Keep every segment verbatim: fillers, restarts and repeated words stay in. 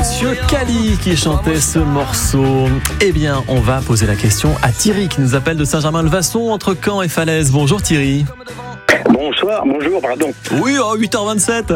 Monsieur Cali qui chantait ce morceau. Eh bien, on va poser la question à Thierry qui nous appelle de Saint-Germain-le-Vasson entre Caen et Falaise. Bonjour Thierry. Bonsoir, bonjour, pardon. Oui, oh, huit heures vingt-sept.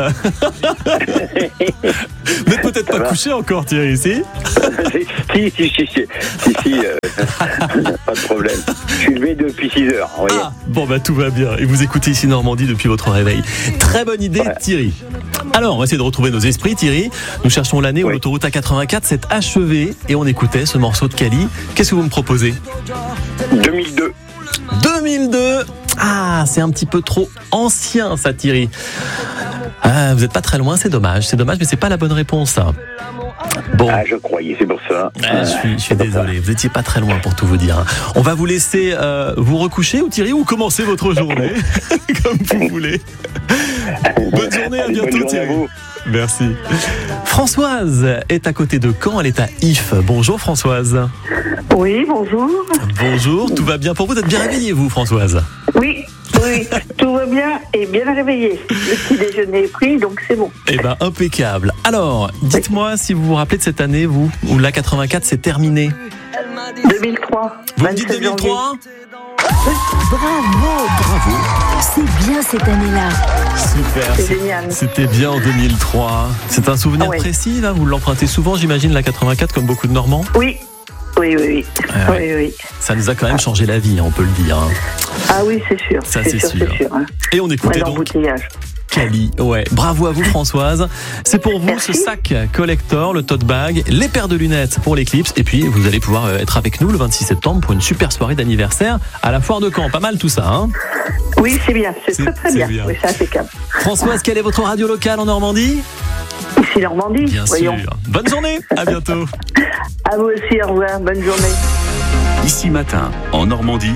Vous n'êtes peut-être pas couché encore Thierry, si Si, si, si, si, si, si euh, pas de problème. Je suis levé depuis six heures. Vous voyez. Ah, bon bah tout va bien. Et vous écoutez ici Normandie depuis votre réveil. Très bonne idée ouais. Thierry. Alors, on va essayer de retrouver nos esprits Thierry. Nous cherchons l'année oui. où l'autoroute A quatre-vingt-quatre s'est achevée et on écoutait ce morceau de Cali. Qu'est-ce que vous me proposez ? deux mille deux. deux mille deux. Ah, c'est un petit peu trop ancien ça Thierry. Ah, vous n'êtes pas très loin, c'est dommage. C'est dommage, mais c'est pas la bonne réponse. Ça. Bon. Ah, je croyais, c'est pour ça. Ah, je suis, je suis désolé, vous n'étiez pas très loin pour tout vous dire. On va vous laisser euh, vous recoucher ou Thierry ou commencer votre journée comme vous voulez. Bonne journée, à bientôt Bonne journée Thierry. À vous. Merci. Françoise est à côté de Caen, elle est à If. Bonjour Françoise. Oui, bonjour. Bonjour, tout va bien pour vous? Vous êtes bien réveillée vous Françoise? Oui, oui, tout va bien et bien réveillé. Le petit déjeuner est pris, donc c'est bon. Eh ben impeccable. Alors, dites-moi si vous vous rappelez de cette année, vous, où l'A quatre-vingt-quatre s'est terminée. deux mille trois. Vous me dites deux mille trois? Bravo, bravo. C'est bien cette année-là. Super. C'est génial. C'était bien en deux mille trois. C'est un souvenir ah ouais. précis, là? Vous l'empruntez souvent, j'imagine, la quatre-vingt-quatre, comme beaucoup de Normands? Oui. Oui, oui, oui. Ah ouais. oui, oui. Ça nous a quand même changé la vie, on peut le dire. Ah oui, c'est sûr. Ça, c'est, c'est sûr, sûr. c'est sûr. Et on écoutait donc Cali. Ouais. Bravo à vous, Françoise. C'est pour vous Merci. ce sac collector, le tote bag, les paires de lunettes pour l'éclipse. Et puis, vous allez pouvoir être avec nous le vingt-six septembre pour une super soirée d'anniversaire à la foire de Caen. Pas mal tout ça, hein? Oui, c'est bien. C'est, c'est très, très c'est bien. bien. Oui, c'est impeccable. Françoise, quelle est votre radio locale en Normandie? Ici, Normandie. Bien voyons. sûr. Bonne journée. À bientôt. À vous aussi. Au revoir. Bonne journée. Ici Matin, en Normandie,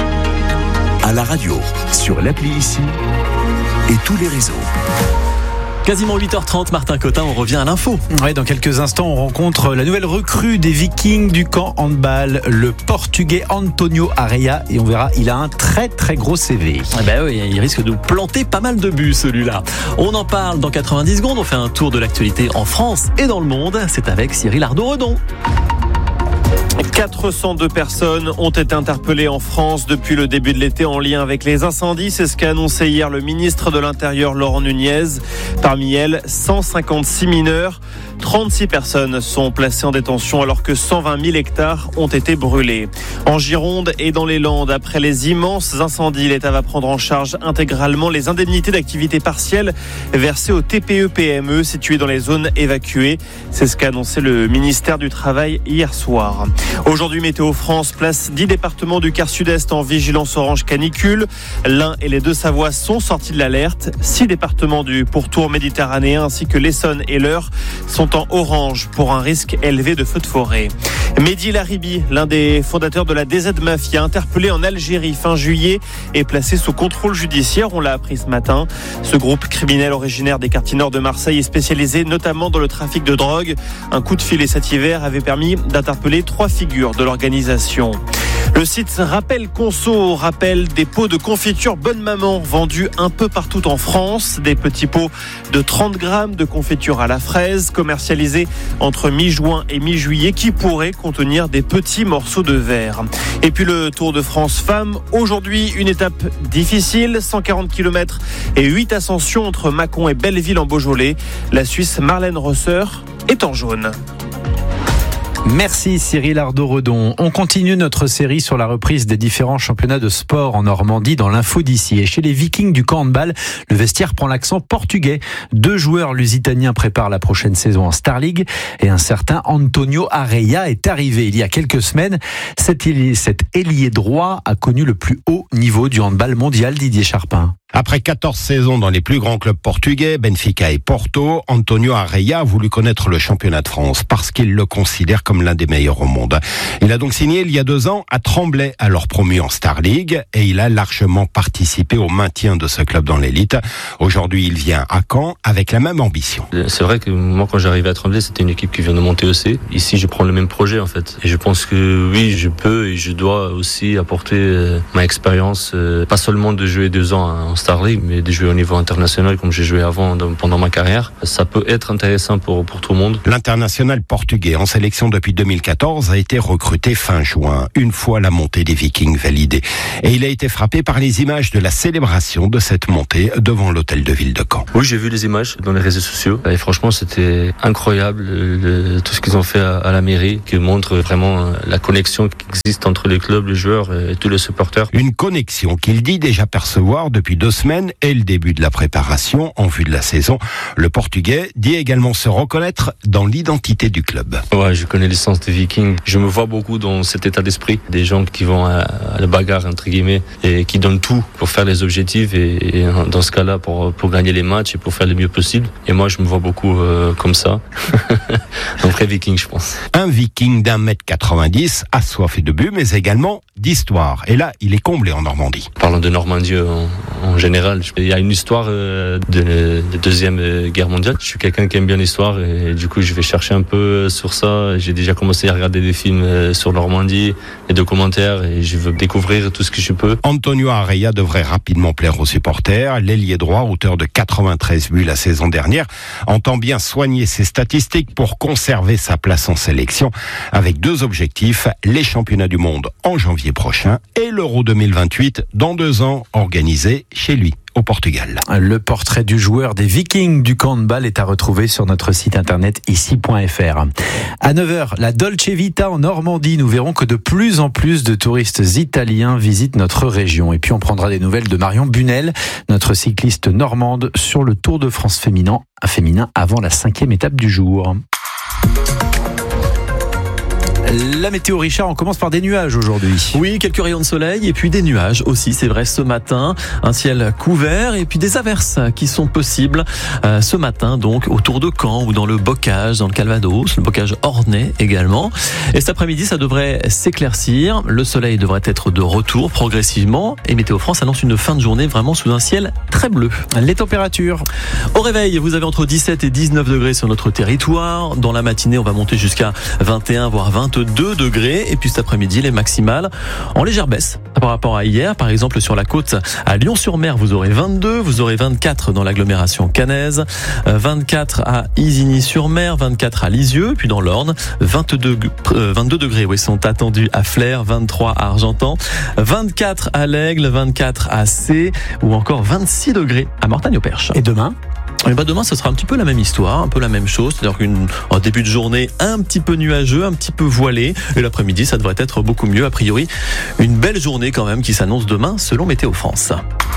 à la radio, sur l'appli Ici et tous les réseaux. Quasiment huit heures trente, Martin Cotin, on revient à l'info. Ouais, dans quelques instants, on rencontre la nouvelle recrue des Vikings du camp handball, le Portugais Antonio Arreia, et on verra, il a un très très gros C V. Eh ben oui, il risque de nous planter pas mal de buts celui-là. On en parle dans quatre-vingt-dix secondes, on fait un tour de l'actualité en France et dans le monde, c'est avec Cyril Ardo-Redon. quatre cent deux personnes ont été interpellées en France depuis le début de l'été en lien avec les incendies. C'est ce qu'a annoncé hier le ministre de l'Intérieur Laurent Nunez. Parmi elles, cent cinquante-six mineurs. trente-six personnes sont placées en détention alors que cent vingt mille hectares ont été brûlés. En Gironde et dans les Landes, après les immenses incendies, l'État va prendre en charge intégralement les indemnités d'activité partielle versées aux T P E P M E situés dans les zones évacuées. C'est ce qu'a annoncé le ministère du Travail hier soir. Aujourd'hui, Météo France place dix départements du quart sud-est en vigilance orange canicule. L'Ain et les Deux-Savoies sont sortis de l'alerte. Six départements du pourtour méditerranéen ainsi que l'Essonne et l'Eure sont en orange pour un risque élevé de feux de forêt. Mehdi Laribi, l'un des fondateurs de la D Z Mafia, interpellé en Algérie fin juillet et placé sous contrôle judiciaire. On l'a appris ce matin. Ce groupe criminel originaire des quartiers nord de Marseille est spécialisé notamment dans le trafic de drogue. Un coup de filet cet hiver avait permis d'interpeller trois figures de l'organisation. Le site Rappel Conso rappelle des pots de confiture Bonne Maman vendus un peu partout en France. Des petits pots de trente grammes de confiture à la fraise commercialisés entre mi-juin et mi-juillet qui pourraient contenir des petits morceaux de verre. Et puis le Tour de France Femmes. Aujourd'hui, une étape difficile, cent quarante kilomètres et huit ascensions entre Mâcon et Belleville en Beaujolais. La Suisse Marlène Rosser est en jaune. Merci Cyril Ardo-Redon. On continue notre série sur la reprise des différents championnats de sport en Normandie dans l'info d'ici. Et chez les Vikings du camp handball, le vestiaire prend l'accent portugais. Deux joueurs lusitaniens préparent la prochaine saison en Star League et un certain Antonio Arreia est arrivé il y a quelques semaines. Cet ailier, cet ailier droit a connu le plus haut niveau du handball mondial, Didier Charpin. Après quatorze saisons dans les plus grands clubs portugais, Benfica et Porto, Antonio Arreia a voulu connaître le championnat de France parce qu'il le considère comme l'un des meilleurs au monde. Il a donc signé il y a deux ans à Tremblay, alors promu en Star League, et il a largement participé au maintien de ce club dans l'élite. Aujourd'hui, il vient à Caen avec la même ambition. C'est vrai que moi, quand j'arrivais à Tremblay, c'était une équipe qui vient de monter aussi. Ici, je prends le même projet, en fait. Et je pense que oui, je peux et je dois aussi apporter ma expérience, pas seulement de jouer deux ans en Star League, mais de jouer au niveau international comme j'ai joué avant dans, pendant ma carrière, ça peut être intéressant pour, pour tout le monde. L'international portugais en sélection depuis deux mille quatorze a été recruté fin juin, une fois la montée des Vikings validée. Et il a été frappé par les images de la célébration de cette montée devant l'hôtel de ville de Caen. Oui, j'ai vu les images dans les réseaux sociaux et franchement c'était incroyable le, tout ce qu'ils ont fait à, à la mairie, qui montre vraiment la connexion qui existe entre les clubs, les joueurs et tous les supporters. Une connexion qu'il dit déjà percevoir depuis deux semaines et le début de la préparation en vue de la saison. Le Portugais dit également se reconnaître dans l'identité du club. Ouais, je connais l'essence des Vikings. Je me vois beaucoup dans cet état d'esprit. Des gens qui vont à, à la bagarre, entre guillemets, et qui donnent tout pour faire les objectifs et, et dans ce cas-là, pour, pour gagner les matchs et pour faire le mieux possible. Et moi, je me vois beaucoup euh, comme ça. Un vrai Viking, je pense. Un Viking d'un mètre quatre-vingt-dix, assoiffé de buts, mais également d'histoire. Et là, il est comblé en Normandie. Parlons de Normandie en, en général. Il y a une histoire euh, de, de Deuxième Guerre mondiale. Je suis quelqu'un qui aime bien l'histoire et du coup, je vais chercher un peu sur ça. J'ai déjà commencé à regarder des films sur Normandie, des documentaires, et je veux découvrir tout ce que je peux. Antonio Arreia devrait rapidement plaire aux supporters. L'ailier droit, auteur de quatre-vingt-treize buts la saison dernière, entend bien soigner ses statistiques pour conserver sa place en sélection avec deux objectifs, les championnats du monde en janvier prochain et l'Euro deux mille vingt-huit dans deux ans organisé chez lui au Portugal. Le portrait du joueur des Vikings du handball est à retrouver sur notre site internet ici point f r. À neuf heures, la Dolce Vita en Normandie. Nous verrons que de plus en plus de touristes italiens visitent notre région. Et puis on prendra des nouvelles de Marion Bunel, notre cycliste normande, sur le Tour de France féminin, féminin avant la cinquième étape du jour. La météo, Richard, on commence par des nuages aujourd'hui. Oui, quelques rayons de soleil et puis des nuages aussi, c'est vrai, ce matin. Un ciel couvert et puis des averses qui sont possibles euh, ce matin, donc autour de Caen ou dans le Bocage, dans le Calvados, le Bocage ornais également. Et cet après-midi, ça devrait s'éclaircir. Le soleil devrait être de retour progressivement et Météo France annonce une fin de journée vraiment sous un ciel très bleu. Les températures. Au réveil, vous avez entre dix-sept et dix-neuf degrés sur notre territoire. Dans la matinée, on va monter jusqu'à vingt et un voire vingt-deux degrés. Et puis cet après-midi, les maximales en légère baisse par rapport à hier. Par exemple, sur la côte à Lyon-sur-Mer, vous aurez vingt-deux, vous aurez vingt-quatre dans l'agglomération caennaise, vingt-quatre à Isigny-sur-Mer, vingt-quatre à Lisieux, puis dans l'Orne, vingt-deux, vingt-deux degrés oui, sont attendus à Flers, vingt-trois à Argentan, vingt-quatre à l'Aigle, vingt-quatre à C ou encore vingt-six degrés à Mortagne-au-Perche. Et demain ? Et bah demain, ce sera un petit peu la même histoire, un peu la même chose, c'est-à-dire qu'un début de journée un petit peu nuageux, un petit peu voilé, et l'après-midi, ça devrait être beaucoup mieux. A priori, une belle journée quand même qui s'annonce demain, selon Météo France.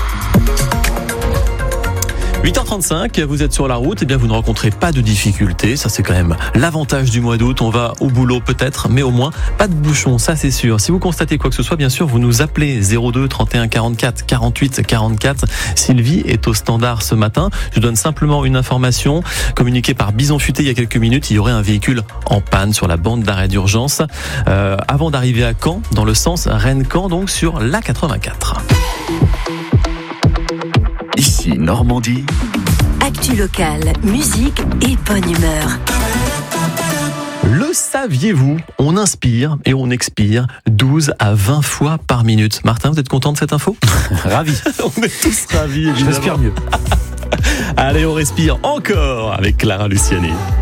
huit heures trente-cinq, vous êtes sur la route, et bien vous ne rencontrez pas de difficultés, ça c'est quand même l'avantage du mois d'août, on va au boulot peut-être, mais au moins pas de bouchons, ça c'est sûr. Si vous constatez quoi que ce soit, bien sûr, vous nous appelez zéro deux trente et un quarante-quatre quarante-huit quarante-quatre. Sylvie est au standard ce matin. Je vous donne simplement une information communiquée par Bison Futé il y a quelques minutes. Il y aurait un véhicule en panne sur la bande d'arrêt d'urgence euh, avant d'arriver à Caen, dans le sens Rennes-Caen, donc sur l'A quatre-vingt-quatre. Ici Normandie. Actu locale, musique et bonne humeur. Le saviez-vous ? On inspire et on expire douze à vingt fois par minute. Martin, vous êtes content de cette info ? Ravi. On est tous ravis, évidemment. Je respire mieux. Allez, on respire encore avec Clara Luciani.